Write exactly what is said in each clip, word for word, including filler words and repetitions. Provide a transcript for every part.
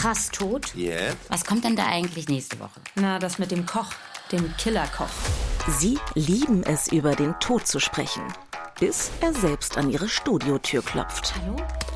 krass tot? Ja. Yeah. Was kommt denn da eigentlich nächste Woche? Na, das mit dem Koch, dem Killerkoch. Sie lieben es, über den Tod zu sprechen, bis er selbst an ihre Studiotür klopft. Hallo?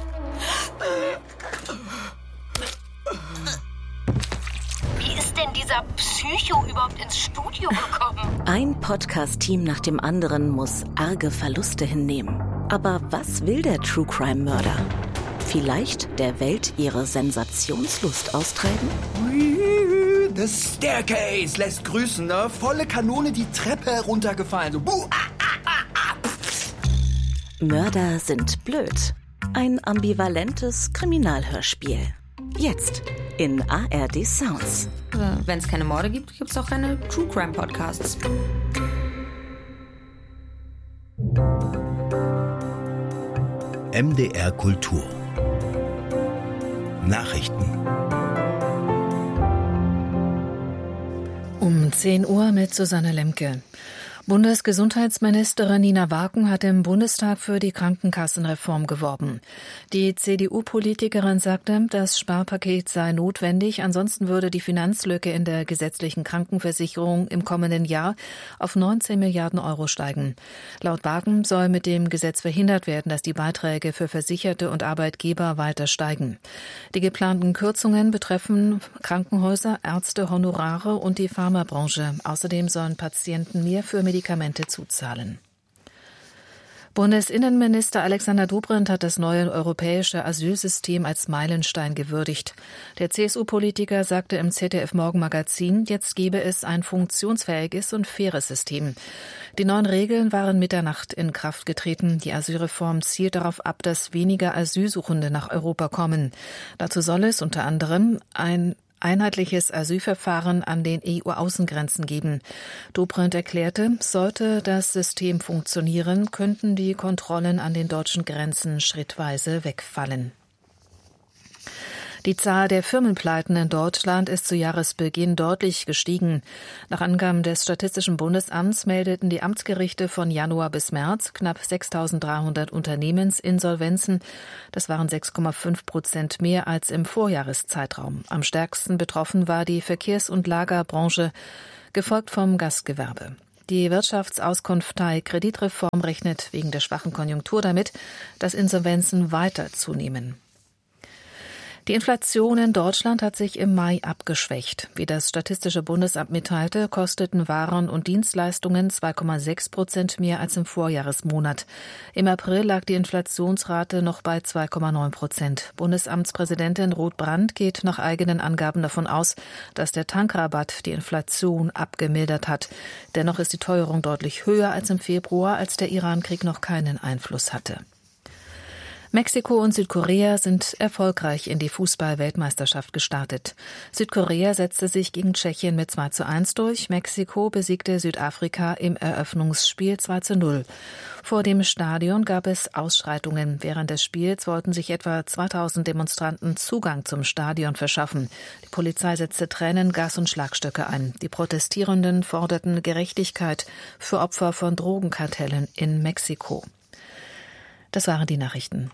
Wie ist denn dieser Psycho überhaupt ins Studio gekommen? Ein Podcast-Team nach dem anderen muss arge Verluste hinnehmen. Aber was will der True-Crime-Mörder? Vielleicht der Welt ihre Sensationslust austreiben? The Staircase lässt grüßen, ne? Volle Kanone die Treppe heruntergefallen. So, buh, ah, ah, ah, ah. Mörder sind blöd. Ein ambivalentes Kriminalhörspiel. Jetzt in A R D Sounds. Wenn es keine Morde gibt, gibt es auch keine True Crime Podcasts. M D R Kultur. Nachrichten. Um zehn Uhr mit Susanne Lemke. Bundesgesundheitsministerin Nina Wagen hat im Bundestag für die Krankenkassenreform geworben. Die C D U-Politikerin sagte, das Sparpaket sei notwendig, ansonsten würde die Finanzlücke in der gesetzlichen Krankenversicherung im kommenden Jahr auf neunzehn Milliarden Euro steigen. Laut Wagen soll mit dem Gesetz verhindert werden, dass die Beiträge für Versicherte und Arbeitgeber weiter steigen. Die geplanten Kürzungen betreffen Krankenhäuser, Ärzte, Honorare und die Pharmabranche. Außerdem sollen Patienten mehr für Medikamente zuzahlen. Bundesinnenminister Alexander Dobrindt hat das neue europäische Asylsystem als Meilenstein gewürdigt. Der C S U-Politiker sagte im Z D F-Morgenmagazin, jetzt gebe es ein funktionsfähiges und faires System. Die neuen Regeln waren Mitternacht in Kraft getreten. Die Asylreform zielt darauf ab, dass weniger Asylsuchende nach Europa kommen. Dazu soll es unter anderem ein einheitliches Asylverfahren an den E U-Außengrenzen geben. Dobrindt erklärte, sollte das System funktionieren, könnten die Kontrollen an den deutschen Grenzen schrittweise wegfallen. Die Zahl der Firmenpleiten in Deutschland ist zu Jahresbeginn deutlich gestiegen. Nach Angaben des Statistischen Bundesamts meldeten die Amtsgerichte von Januar bis März knapp sechstausenddreihundert Unternehmensinsolvenzen. Das waren sechs Komma fünf Prozent mehr als im Vorjahreszeitraum. Am stärksten betroffen war die Verkehrs- und Lagerbranche, gefolgt vom Gastgewerbe. Die Wirtschaftsauskunftei Kreditreform rechnet wegen der schwachen Konjunktur damit, dass Insolvenzen weiter zunehmen. Die Inflation in Deutschland hat sich im Mai abgeschwächt. Wie das Statistische Bundesamt mitteilte, kosteten Waren und Dienstleistungen zwei Komma sechs Prozent mehr als im Vorjahresmonat. Im April lag die Inflationsrate noch bei zwei Komma neun Prozent. Bundesamtspräsidentin Ruth Brandt geht nach eigenen Angaben davon aus, dass der Tankrabatt die Inflation abgemildert hat. Dennoch ist die Teuerung deutlich höher als im Februar, als der Irankrieg noch keinen Einfluss hatte. Mexiko und Südkorea sind erfolgreich in die Fußball-Weltmeisterschaft gestartet. Südkorea setzte sich gegen Tschechien mit zwei zu eins durch. Mexiko besiegte Südafrika im Eröffnungsspiel zwei zu null. Vor dem Stadion gab es Ausschreitungen. Während des Spiels wollten sich etwa zweitausend Demonstranten Zugang zum Stadion verschaffen. Die Polizei setzte Tränen, Gas und Schlagstöcke ein. Die Protestierenden forderten Gerechtigkeit für Opfer von Drogenkartellen in Mexiko. Das waren die Nachrichten.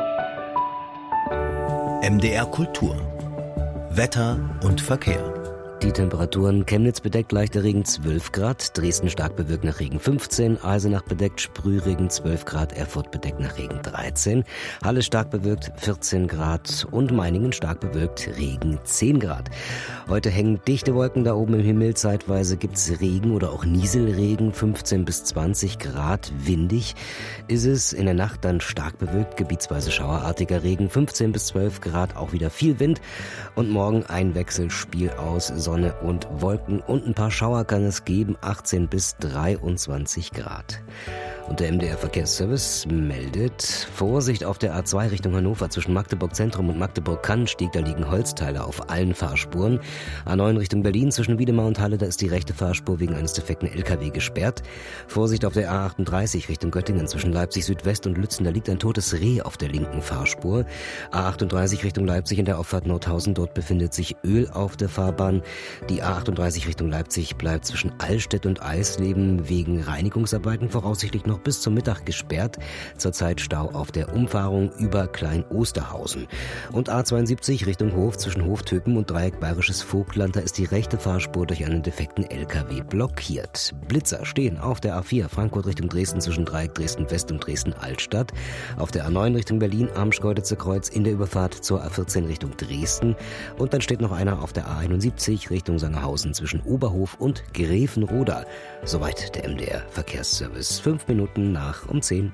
M D R Kultur. Wetter und Verkehr. Die Temperaturen: Chemnitz bedeckt, leichter Regen zwölf Grad, Dresden stark bewölkt nach Regen fünfzehn, Eisenach bedeckt, Sprühregen zwölf Grad, Erfurt bedeckt nach Regen dreizehn, Halle stark bewölkt vierzehn Grad und Meiningen stark bewölkt, Regen zehn Grad. Heute hängen dichte Wolken da oben im Himmel, zeitweise gibt's Regen oder auch Nieselregen, fünfzehn bis zwanzig Grad, windig ist es, in der Nacht dann stark bewölkt, gebietsweise schauerartiger Regen, fünfzehn bis zwölf Grad, auch wieder viel Wind und morgen ein Wechselspiel aus Sonne und Wolken und ein paar Schauer kann es geben, achtzehn bis dreiundzwanzig Grad. Und der M D R Verkehrsservice meldet: Vorsicht auf der A zwei Richtung Hannover zwischen Magdeburg Zentrum und Magdeburg-Kannenstieg, da liegen Holzteile auf allen Fahrspuren. A neun Richtung Berlin zwischen Wiedemar und Halle, da ist die rechte Fahrspur wegen eines defekten L K W gesperrt. Vorsicht auf der A achtunddreißig Richtung Göttingen zwischen Leipzig Südwest und Lützen, da liegt ein totes Reh auf der linken Fahrspur. A achtunddreißig Richtung Leipzig in der Auffahrt Nordhausen, dort befindet sich Öl auf der Fahrbahn. Die A achtunddreißig Richtung Leipzig bleibt zwischen Allstedt und Eisleben wegen Reinigungsarbeiten voraussichtlich noch noch bis zum Mittag gesperrt. Zurzeit Stau auf der Umfahrung über Klein-Osterhausen. Und A zweiundsiebzig Richtung Hof zwischen Hoftöpen und Dreieck Bayerisches Vogtland. Da ist die rechte Fahrspur durch einen defekten L K W blockiert. Blitzer stehen auf der A vier Frankfurt Richtung Dresden zwischen Dreieck Dresden-West und Dresden-Altstadt. Auf der A neun Richtung Berlin am Schkeuditzer Kreuz in der Überfahrt zur A vierzehn Richtung Dresden. Und dann steht noch einer auf der A einundsiebzig Richtung Sangerhausen zwischen Oberhof und Grevenroda. Soweit der M D R Verkehrsservice. Fünf Minuten nach um zehn.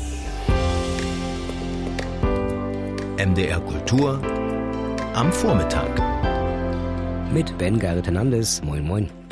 M D R Kultur am Vormittag. Mit Ben Garret Hernandez. Moin, moin.